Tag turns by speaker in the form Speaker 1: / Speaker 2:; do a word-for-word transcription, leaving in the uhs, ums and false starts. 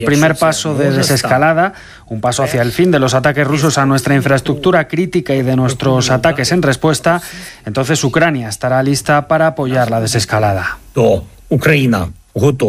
Speaker 1: Primer paso de desescalada, un paso hacia el fin de los ataques rusos a nuestra infraestructura crítica y de nuestros ataques en respuesta, entonces Ucrania estará lista para apoyar la desescalada.
Speaker 2: Ucrania готова.